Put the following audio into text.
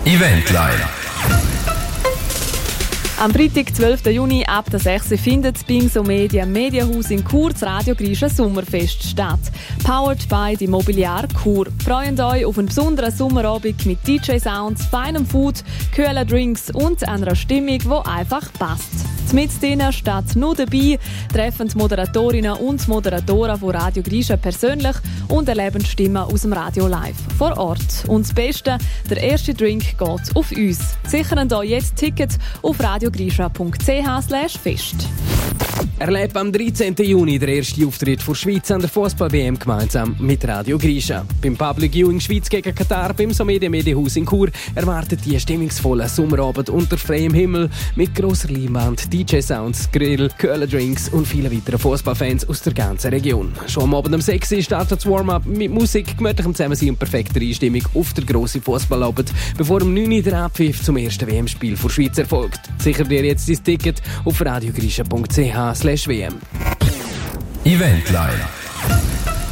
Eventline. Am Freitag, 12. Juni, ab der 6. findet das Bingso Media Medienhaus in Chur das Radio Grischa Sommerfest statt. Powered by die Mobiliar Chur. Freut euch auf einen besonderen Sommerabend mit DJ-Sounds, feinem Food, kühlen Drinks und einer Stimmung, die einfach passt. Mit denen steht nur dabei, treffen die Moderatorinnen und Moderatoren von Radio Grischa persönlich und erleben Stimmen aus dem Radio live vor Ort. Und das Beste, der erste Drink geht auf uns. Sichern euch jetzt Tickets auf radiogrischa.ch/fest. Erlebt am 13. Juni der erste Auftritt der Schweiz an der Fußball-WM gemeinsam mit Radio Grischa. Beim Public Viewing Schweiz gegen Katar beim Somedia Medienhaus in Chur erwartet die stimmungsvolle Sommerabend unter freiem Himmel mit grosser Leinwand, DJ-Sounds, Grill, kühlen Drinks und vielen weiteren Fußballfans aus der ganzen Region. Schon am Abend um 6 Uhr startet das Warm-up mit Musik, gemütlichem Zusammensein und perfekter Einstimmung auf der grossen Fußballabend, bevor um 9 Uhr der Abpfiff zum ersten WM-Spiel der Schweiz erfolgt. Sicher dir jetzt dein Ticket auf radiogrischa.ch/wm. Eventline.